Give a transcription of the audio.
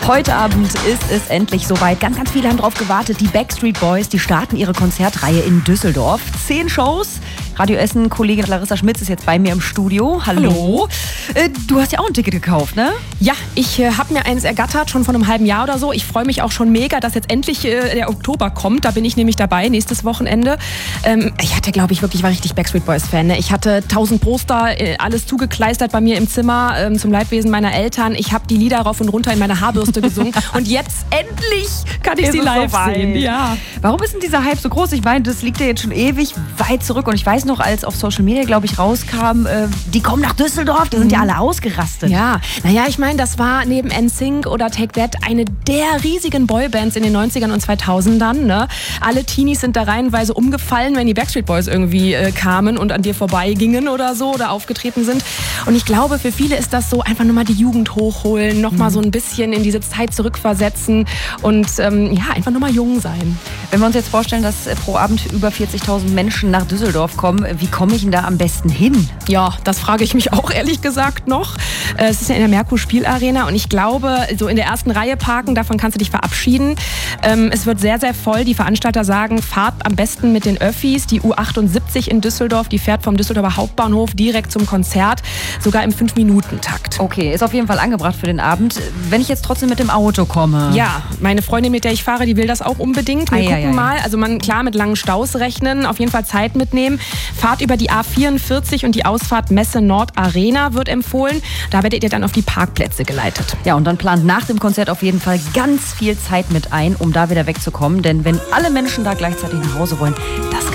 Heute Abend ist es endlich soweit. Ganz, ganz viele haben drauf gewartet. Die Backstreet Boys, die starten ihre Konzertreihe in Düsseldorf. 10 Shows. Radio Essen, Kollegin Larissa Schmitz ist jetzt bei mir im Studio. Hallo. Du hast ja auch ein Ticket gekauft, ne? Ja, ich habe mir eins ergattert, schon vor einem halben Jahr oder so. Ich freue mich auch schon mega, dass jetzt endlich der Oktober kommt. Da bin ich nämlich dabei, nächstes Wochenende. Ich hatte, glaube ich, war richtig Backstreet Boys-Fan. Ne? Ich hatte 1000 Poster, alles zugekleistert bei mir im Zimmer zum Leidwesen meiner Eltern. Ich habe die Lieder rauf und runter in meine Haarbürste gesungen. Und jetzt endlich kann ich sie live sehen. Ja. Warum ist denn dieser Hype so groß? Ich meine, das liegt ja jetzt schon ewig weit zurück. Und ich weiß noch, als auf Social Media, glaube ich, rauskam, die kommen nach Düsseldorf, da sind ja alle ausgerastet. Ja, naja, ich meine, das war neben NSYNC oder Take That eine der riesigen Boybands in den 90ern und 2000ern. Ne? Alle Teenies sind da reihenweise umgefallen, wenn die Backstreet Boys irgendwie kamen und an dir vorbeigingen oder so oder aufgetreten sind. Und ich glaube, für viele ist das so einfach nur mal die Jugend hochholen, nochmal so ein bisschen in diese Zeit zurückversetzen und einfach nur mal jung sein. Wenn wir uns jetzt vorstellen, dass pro Abend über 40.000 Menschen nach Düsseldorf kommen, wie komme ich denn da am besten hin? Ja, das frage ich mich auch ehrlich gesagt noch. Es ist ja in der Merkur Spielarena und ich glaube, so in der ersten Reihe parken, davon kannst du dich verabschieden. Es wird sehr, sehr voll. Die Veranstalter sagen, fahrt am besten mit den Öffis. Die U78 in Düsseldorf, die fährt vom Düsseldorfer Hauptbahnhof direkt zum Konzert, sogar im 5-Minuten-Takt. Okay, ist auf jeden Fall angebracht für den Abend. Wenn ich jetzt trotzdem mit dem Auto komme? Ja, meine Freundin, mit der ich fahre, die will das auch unbedingt. Wir gucken mal. Also klar, mit langen Staus rechnen, auf jeden Fall Zeit mitnehmen. Fahrt über die A44 und die Ausfahrt Messe Nord Arena wird empfohlen. Da werdet ihr dann auf die Parkplätze geleitet. Ja, und dann plant nach dem Konzert auf jeden Fall ganz viel Zeit mit ein, um da wieder wegzukommen. Denn wenn alle Menschen da gleichzeitig nach Hause wollen, das